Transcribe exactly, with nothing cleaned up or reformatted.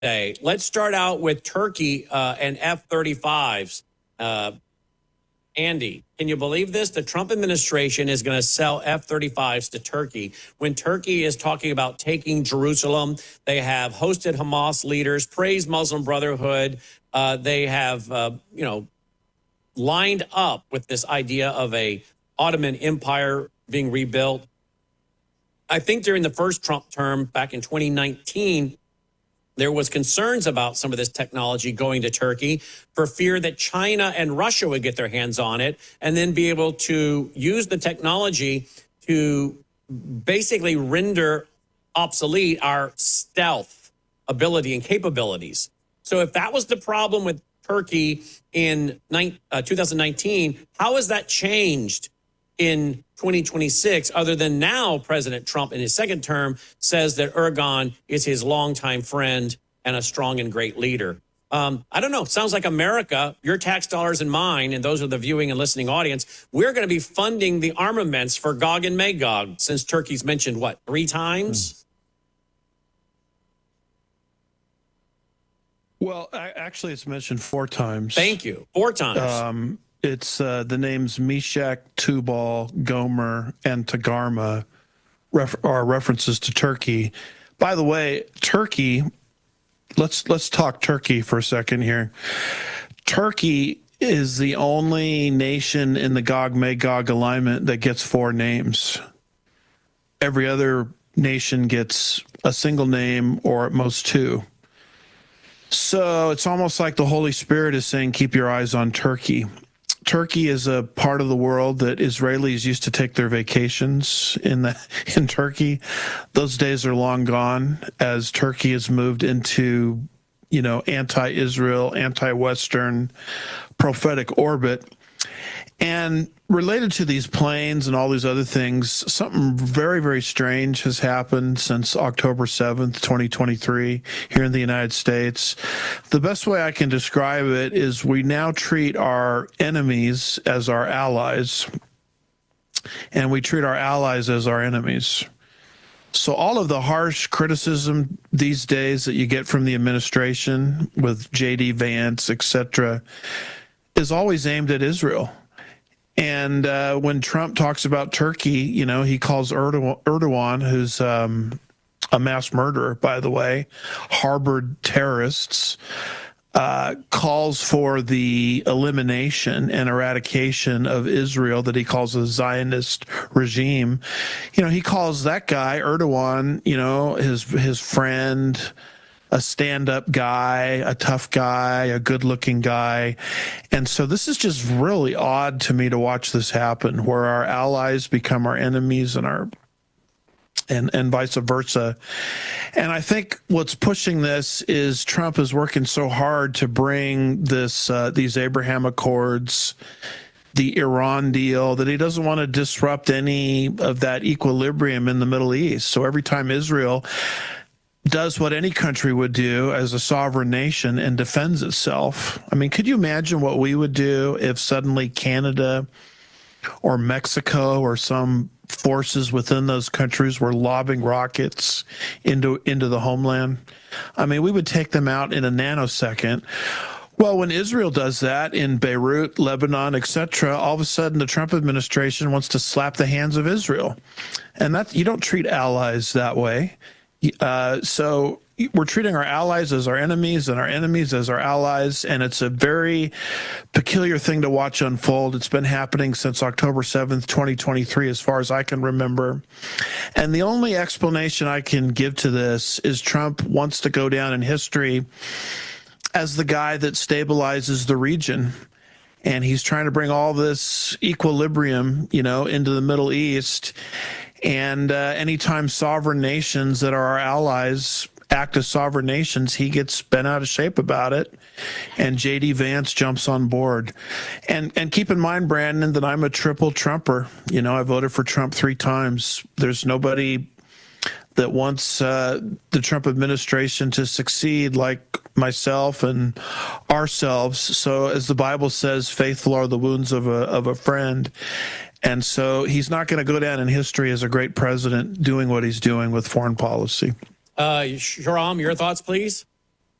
Day. Let's start out with Turkey uh, and F thirty-fives. Uh, Andy, can you believe this? The Trump administration is going to sell F thirty-fives to Turkey when Turkey is talking about taking Jerusalem. They have hosted Hamas leaders, praised Muslim Brotherhood. Uh, they have, uh, you know, lined up with this idea of a Ottoman Empire being rebuilt. I think during the first Trump term back in twenty nineteen, there was concerns about some of this technology going to Turkey for fear that China and Russia would get their hands on it and then be able to use the technology to basically render obsolete our stealth ability and capabilities. So if that was the problem with Turkey in uh, two thousand nineteen, how has that changed in twenty twenty-six, other than now President Trump in his second term says that Erdogan is his longtime friend and a strong and great leader? Um, I don't know. Sounds like America, your tax dollars and mine, and those are the viewing and listening audience, we're going to be funding the armaments for Gog and Magog since Turkey's mentioned, what, three times? Well, actually, it's mentioned four times. Thank you. Four times. Um, It's uh, the names Meshach, Tubal, Gomer, and Tagarma ref- are references to Turkey. By the way, Turkey. Let's let's talk Turkey for a second here. Turkey is the only nation in the Gog-Magog alignment that gets four names. Every other nation gets a single name or at most two. So it's almost like the Holy Spirit is saying, keep your eyes on Turkey. Turkey is a part of the world that Israelis used to take their vacations in the in Turkey. Those days are long gone as Turkey has moved into, you know, anti-Israel, anti-Western prophetic orbit. And related to these planes and all these other things, something very, very strange has happened since October seventh, twenty twenty-three, here in the United States. The best way I can describe it is we now treat our enemies as our allies, and we treat our allies as our enemies. So all of the harsh criticism these days that you get from the administration with J D Vance, et cetera, is always aimed at Israel. And uh, when Trump talks about Turkey, you know, he calls Erdogan, Erdogan who's um, a mass murderer, by the way, harbored terrorists, uh, calls for the elimination and eradication of Israel that he calls a Zionist regime. You know, he calls that guy, Erdogan, you know, his his friend, a stand-up guy, a tough guy, a good-looking guy. And so this is just really odd to me to watch this happen, where our allies become our enemies and our and and vice versa. And I think what's pushing this is Trump is working so hard to bring this uh, these Abraham Accords, the Iran deal, that he doesn't want to disrupt any of that equilibrium in the Middle East. So every time Israel does what any country would do as a sovereign nation and defends itself. I mean, could you imagine what we would do if suddenly Canada or Mexico or some forces within those countries were lobbing rockets into into the homeland? I mean, we would take them out in a nanosecond. Well, when Israel does that in Beirut, Lebanon, et cetera, all of a sudden the Trump administration wants to slap the hands of Israel. And that you don't treat allies that way. Uh, so we're treating our allies as our enemies and our enemies as our allies, and it's a very peculiar thing to watch unfold. It's been happening since October seventh, twenty twenty-three, as far as I can remember. And the only explanation I can give to this is Trump wants to go down in history as the guy that stabilizes the region. And he's trying to bring all this equilibrium, you know, into the Middle East. And uh, anytime sovereign nations that are our allies act as sovereign nations, he gets bent out of shape about it. And J D Vance jumps on board. And and keep in mind, Brandon, that I'm a triple Trumper. You know, I voted for Trump three times. There's nobody that wants uh, the Trump administration to succeed like myself and ourselves. So as the Bible says, faithful are the wounds of a of a friend. And so he's not going to go down in history as a great president doing what he's doing with foreign policy. Uh, Shahram, your thoughts, please?